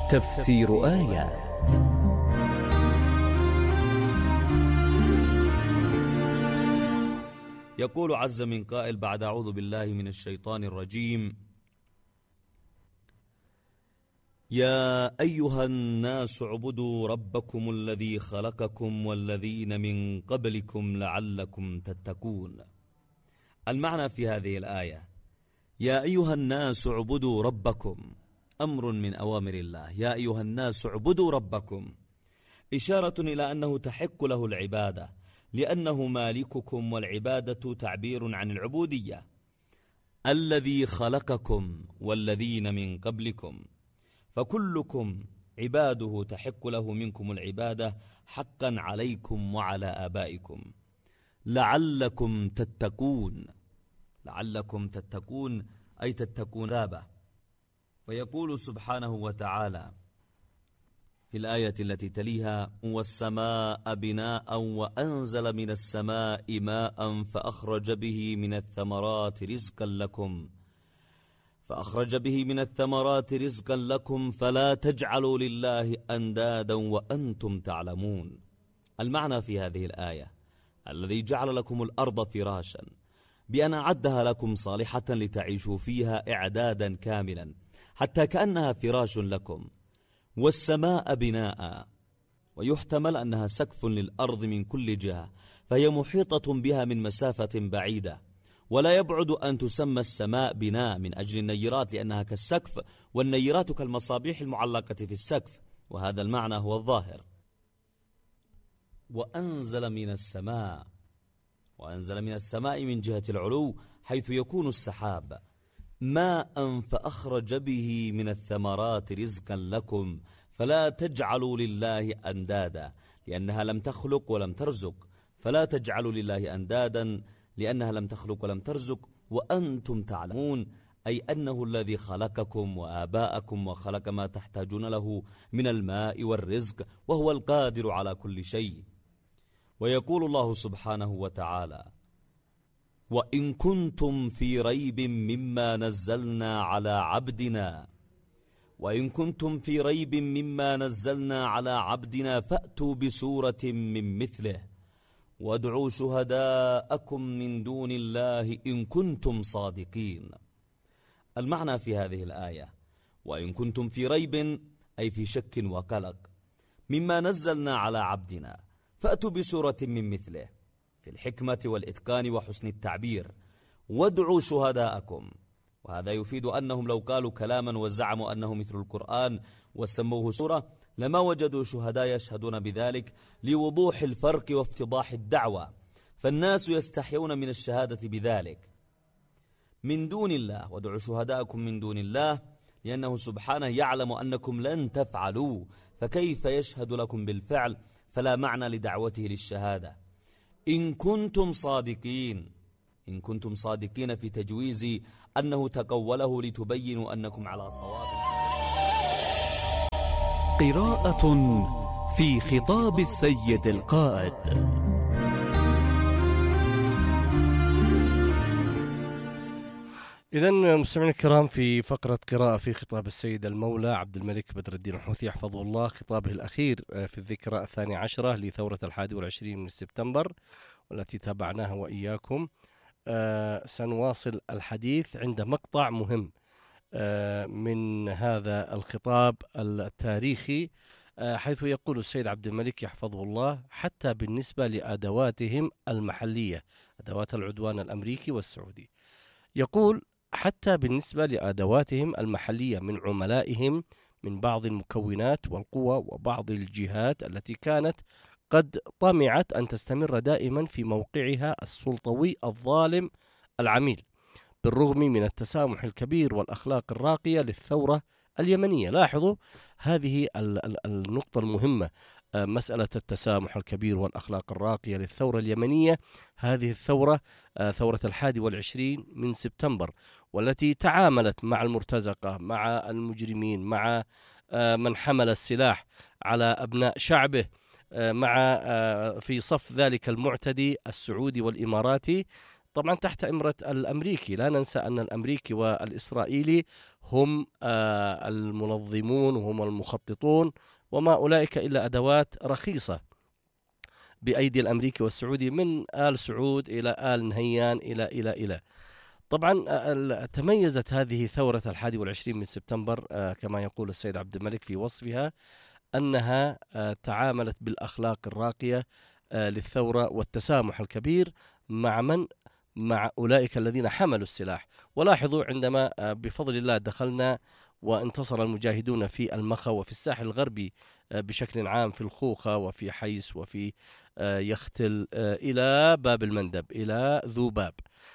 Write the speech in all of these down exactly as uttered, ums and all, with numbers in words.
تفسير آية. يقول عز من قائل بعد أعوذ بالله من الشيطان الرجيم: يا أيها الناس اعبدوا ربكم الذي خلقكم والذين من قبلكم لعلكم تتقون. المعنى في هذه الآية: يا أيها الناس اعبدوا ربكم، أمر من أوامر الله. يا أيها الناس اعبدوا ربكم، إشارة إلى أنه تحق له العبادة لأنه مالككم، والعبادة تعبير عن العبودية. الذي خلقكم والذين من قبلكم، فكلكم عباده تحق له منكم العبادة حقا عليكم وعلى آبائكم. لعلكم تتقون، لعلكم تتقون أي تتقون ذابة. ويقول سبحانه وتعالى في الآية التي تليها: والسماء بناء وأنزل من السماء ماء فأخرج به من الثمرات رزقا لكم فأخرج به من الثمرات رزقا لكم فلا تجعلوا لله أندادا وأنتم تعلمون. المعنى في هذه الآية: الذي جعل لكم الأرض فراشا بأن أعدها لكم صالحة لتعيشوا فيها إعدادا كاملا حتى كأنها فراش لكم، والسماء بناء، ويحتمل أنها سقف للأرض من كل جهة، فهي محيطة بها من مسافة بعيدة، ولا يبعد أن تسمى السماء بناء من أجل النيرات لأنها كالسقف، والنيرات كالمصابيح المعلقة في السقف، وهذا المعنى هو الظاهر. وأنزل من السماء، وأنزل من السماء من جهة العلو حيث يكون السحاب ماء فأخرج به من الثمرات رزقا لكم فلا تجعلوا لله أندادا لأنها لم تخلق ولم ترزق، فلا تجعلوا لله أندادا لأنها لم تخلق ولم ترزق وأنتم تعلمون، أي أنه الذي خلقكم وآباءكم وخلق ما تحتاجون له من الماء والرزق، وهو القادر على كل شيء. ويقول الله سبحانه وتعالى: وإن كنتم في ريب مما نزلنا على عبدنا وإن كنتم في ريب مما نزلنا على عبدنا فأتوا بسورة من مثله وادعوا شهداءكم من دون الله إن كنتم صادقين. المعنى في هذه الآية: وإن كنتم في ريب أي في شك وقلق مما نزلنا على عبدنا فأتوا بسورة من مثله، في الحكمة والإتقان وحسن التعبير. وادعوا شهداءكم، وهذا يفيد أنهم لو قالوا كلاما وزعموا أنه مثل القرآن وسموه سورة لما وجدوا شهداء يشهدون بذلك لوضوح الفرق وافتضاح الدعوة، فالناس يستحيون من الشهادة بذلك. من دون الله، وادعوا شهداءكم من دون الله، لأنه سبحانه يعلم أنكم لن تفعلوا، فكيف يشهد لكم بالفعل؟ فلا معنى لدعوته للشهادة. إن كنتم صادقين، إن كنتم صادقين في تجويز أنه تقوله لتبينوا أنكم على صواب. قراءة في خطاب السيد القائد. إذن مستمعينا الكرام، في فقرة قراءة في خطاب السيد المولى عبد الملك بدر الدين الحوثي يحفظه الله، خطابه الأخير في الذكرى الثانية عشرة لثورة الحادي والعشرين من سبتمبر والتي تابعناها وإياكم. آه سنواصل الحديث عند مقطع مهم آه من هذا الخطاب التاريخي، آه حيث يقول السيد عبد الملك يحفظه الله: حتى بالنسبة لأدواتهم المحلية، أدوات العدوان الأمريكي والسعودي، يقول: حتى بالنسبة لأدواتهم المحلية من عملائهم من بعض المكونات والقوى وبعض الجهات التي كانت قد طمعت أن تستمر دائما في موقعها السلطوي الظالم العميل، بالرغم من التسامح الكبير والأخلاق الراقية للثورة اليمنية. لاحظوا هذه النقطة المهمة، مسألة التسامح الكبير والأخلاق الراقية للثورة اليمنية. هذه الثورة ثورة الحادي والعشرين من سبتمبر، والتي تعاملت مع المرتزقة، مع المجرمين، مع من حمل السلاح على أبناء شعبه، مع في صف ذلك المعتدي السعودي والإماراتي، طبعا تحت إمرة الأمريكي. لا ننسى أن الأمريكي والإسرائيلي هم المنظمون وهم المخططون، وما أولئك إلا أدوات رخيصة بأيدي الأمريكي والسعودي، من آل سعود إلى آل نهيان إلى إلى إلى طبعا تميزت هذه ثورة الحادي والعشرين من سبتمبر كما يقول السيد عبد الملك في وصفها أنها تعاملت بالأخلاق الراقية للثورة والتسامح الكبير مع من مع أولئك الذين حملوا السلاح. ولاحظوا عندما بفضل الله دخلنا وانتصر المجاهدون في المخا وفي الساحل الغربي بشكل عام، في الخوخة وفي حيس وفي يختل إلى باب المندب إلى ذوباب،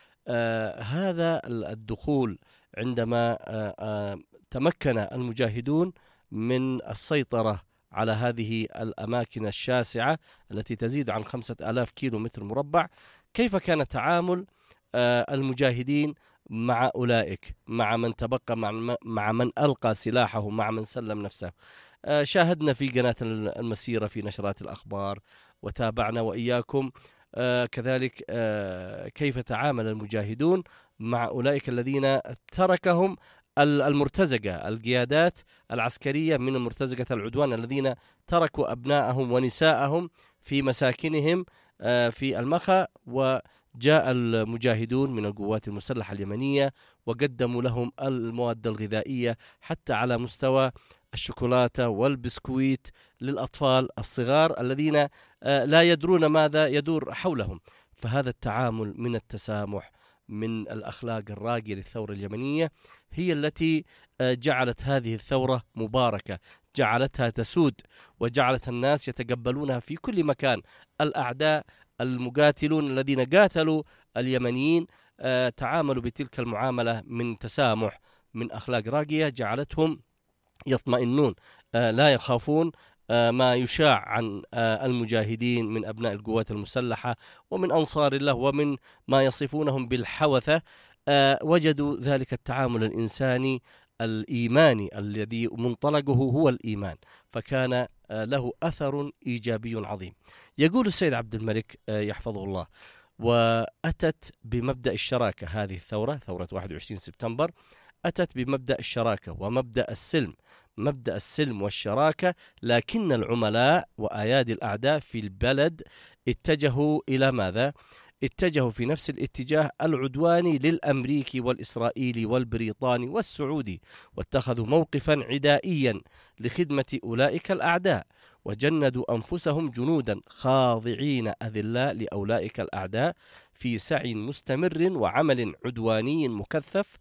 هذا الدخول عندما تمكن المجاهدون من السيطرة على هذه الأماكن الشاسعة التي تزيد عن خمسة آلاف كيلو متر مربع، كيف كان تعامل المجاهدين مع أولئك، مع من تبقى، مع من ألقى سلاحه، مع من سلم نفسه. شاهدنا في قناة المسيرة في نشرات الأخبار وتابعنا وإياكم كذلك كيف تعامل المجاهدون مع أولئك الذين تركهم المرتزقة، القيادات العسكرية من المرتزقة العدوان الذين تركوا أبنائهم ونساءهم في مساكنهم في المخا، وجاء المجاهدون من القوات المسلحة اليمنية وقدموا لهم المواد الغذائية حتى على مستوى الشوكولاتة والبسكويت للأطفال الصغار الذين لا يدرون ماذا يدور حولهم. فهذا التعامل من التسامح، من الأخلاق الراقية للثورة اليمنية، هي التي جعلت هذه الثورة مباركة، جعلتها تسود وجعلت الناس يتقبلونها في كل مكان. الأعداء المقاتلون الذين قاتلوا اليمنيين تعاملوا بتلك المعاملة من تسامح، من أخلاق راقية، جعلتهم يطمئنون، لا يخافون ما يشاع عن المجاهدين من أبناء القوات المسلحة ومن أنصار الله ومن ما يصفونهم بالحوثة. وجدوا ذلك التعامل الإنساني الإيماني الذي منطلقه هو الإيمان، فكان له أثر إيجابي عظيم. يقول السيد عبد الملك يحفظه الله: وأتت بمبدأ الشراكة، هذه الثورة ثورة واحد وعشرين سبتمبر أتت بمبدأ الشراكة ومبدأ السلم، مبدأ السلم والشراكة، لكن العملاء وأيادي الأعداء في البلد اتجهوا إلى ماذا؟ اتجهوا في نفس الاتجاه العدواني للأمريكي والإسرائيلي والبريطاني والسعودي، واتخذوا موقفا عدائيا لخدمة أولئك الأعداء، وجندوا أنفسهم جنودا خاضعين أذلاء لأولئك الأعداء في سعي مستمر وعمل عدواني مكثف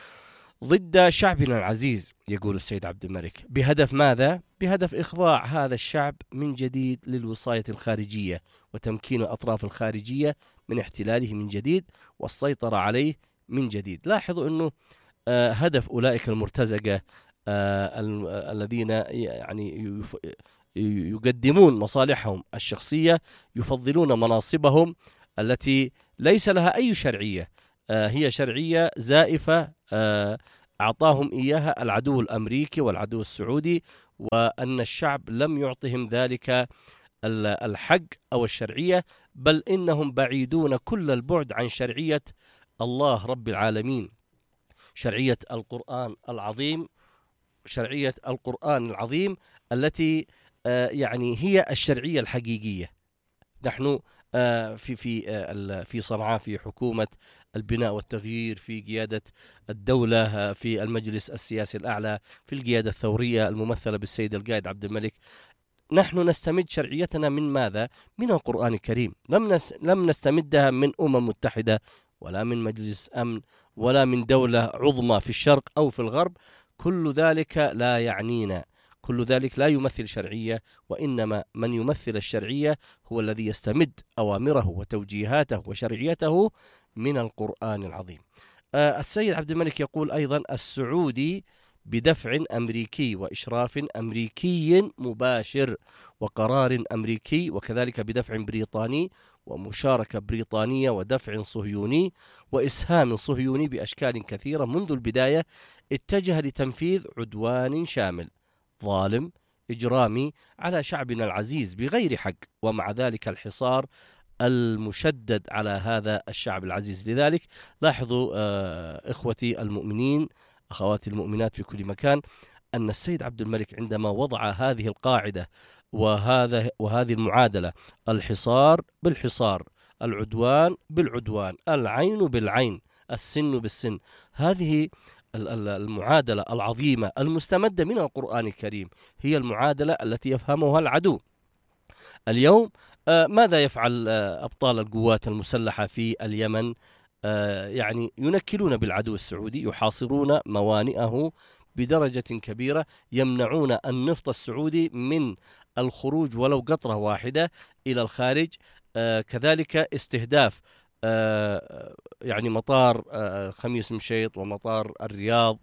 ضد شعبنا العزيز. يقول السيد عبد الملك بهدف ماذا؟ بهدف إخضاع هذا الشعب من جديد للوصاية الخارجية وتمكين الأطراف الخارجية من احتلاله من جديد والسيطرة عليه من جديد. لاحظوا أنه آه هدف أولئك المرتزقة آه الذين يعني يقدمون مصالحهم الشخصية، يفضلون مناصبهم التي ليس لها أي شرعية، آه هي شرعية زائفة آه أعطاهم إياها العدو الأمريكي والعدو السعودي، وأن الشعب لم يعطهم ذلك الحق أو الشرعية، بل إنهم بعيدون كل البعد عن شرعية الله رب العالمين، شرعية القرآن العظيم، شرعية القرآن العظيم التي آه يعني هي الشرعية الحقيقية. نحن في في في صنعاء في حكومة البناء والتغيير، في قيادة الدولة، في المجلس السياسي الأعلى، في القيادة الثورية الممثلة بالسيد القائد عبد الملك، نحن نستمد شرعيتنا من ماذا؟ من القرآن الكريم. لم نس لم نستمدها من أمم متحدة ولا من مجلس أمن ولا من دولة عظمى في الشرق أو في الغرب. كل ذلك لا يعنينا، كل ذلك لا يمثل شرعية، وإنما من يمثل الشرعية هو الذي يستمد أوامره وتوجيهاته وشرعيته من القرآن العظيم. آه السيد عبد الملك يقول أيضا: السعودي بدفع أمريكي وإشراف أمريكي مباشر وقرار أمريكي، وكذلك بدفع بريطاني ومشاركة بريطانية ودفع صهيوني وإسهام صهيوني بأشكال كثيرة منذ البداية، اتجه لتنفيذ عدوان شامل ظالم إجرامي على شعبنا العزيز بغير حق، ومع ذلك الحصار المشدد على هذا الشعب العزيز. لذلك لاحظوا إخوتي المؤمنين، أخواتي المؤمنات في كل مكان، أن السيد عبد الملك عندما وضع هذه القاعدة وهذا وهذه المعادلة، الحصار بالحصار، العدوان بالعدوان، العين بالعين، السن بالسن، هذه المعادلة العظيمة المستمدة من القرآن الكريم هي المعادلة التي يفهمها العدو. اليوم ماذا يفعل أبطال القوات المسلحة في اليمن؟ يعني ينكلون بالعدو السعودي، يحاصرون موانئه بدرجة كبيرة، يمنعون النفط السعودي من الخروج ولو قطرة واحدة إلى الخارج. كذلك استهداف يعني مطار خميس مشيط ومطار الرياض،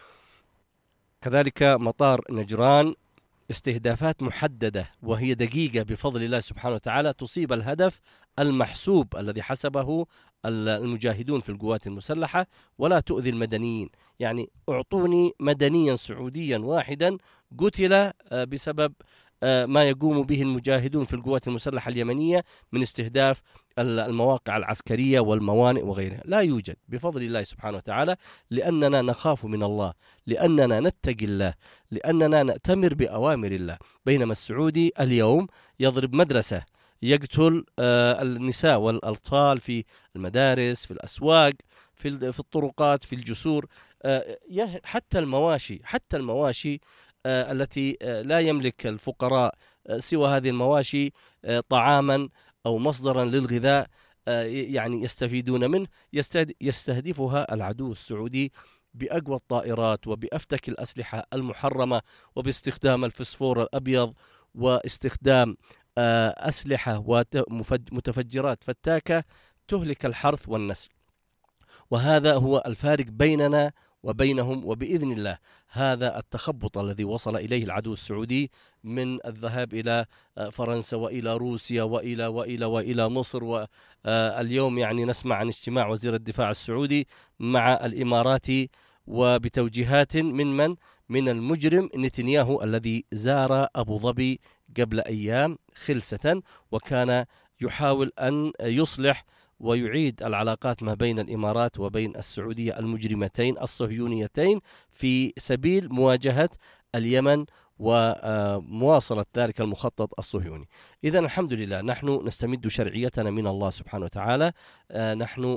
كذلك مطار نجران، استهدافات محددة وهي دقيقة بفضل الله سبحانه وتعالى تصيب الهدف المحسوب الذي حسبه المجاهدون في القوات المسلحة، ولا تؤذي المدنيين. يعني أعطوني مدنيا سعوديا واحدا قتل بسبب ما يقوم به المجاهدون في القوات المسلحة اليمنية من استهداف المواقع العسكرية والموانئ وغيرها، لا يوجد بفضل الله سبحانه وتعالى، لأننا نخاف من الله، لأننا نتقي الله، لأننا نأتمر بأوامر الله. بينما السعودي اليوم يضرب مدرسة، يقتل النساء والأطفال في المدارس، في الأسواق، في في الطرقات، في الجسور، حتى المواشي حتى المواشي التي لا يملك الفقراء سوى هذه المواشي طعاما أو مصدرا للغذاء يعني يستفيدون منه، يستهدفها العدو السعودي بأقوى الطائرات وبأفتك الأسلحة المحرمة، وباستخدام الفسفور الأبيض، واستخدام أسلحة ومتفجرات فتاكة تهلك الحرث والنسل. وهذا هو الفارق بيننا وبينهم، وبإذن الله هذا التخبط الذي وصل إليه العدو السعودي من الذهاب إلى فرنسا وإلى روسيا وإلى وإلى وإلى مصر، واليوم يعني نسمع عن اجتماع وزير الدفاع السعودي مع الإماراتي وبتوجيهات من من؟ من المجرم نتنياهو الذي زار أبو ظبي قبل أيام خلسة، وكان يحاول أن يصلح ويعيد العلاقات ما بين الإمارات وبين السعودية المجرمتين الصهيونيتين في سبيل مواجهة اليمن ومواصلة ذلك المخطط الصهيوني. إذن الحمد لله نحن نستمد شرعيتنا من الله سبحانه وتعالى، نحن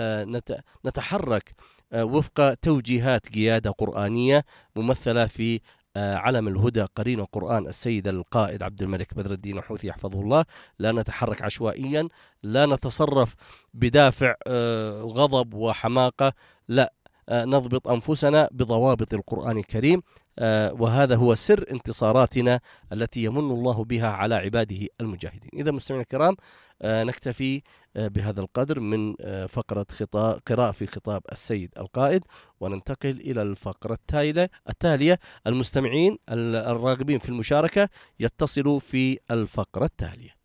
نتحرك وفق توجيهات قيادة قرآنية ممثلة في علم الهدى قرين القرآن السيد القائد عبد الملك بدر الدين الحوثي يحفظه الله. لا نتحرك عشوائيا، لا نتصرف بدافع غضب وحماقة، لا، نضبط أنفسنا بضوابط القرآن الكريم، وهذا هو سر انتصاراتنا التي يمن الله بها على عباده المجاهدين. إذا مستمعينا الكرام نكتفي بهذا القدر من فقرة خطاب قراءة في خطاب السيد القائد، وننتقل إلى الفقرة التالية التالية المستمعين الراغبين في المشاركة يتصلوا في الفقرة التالية.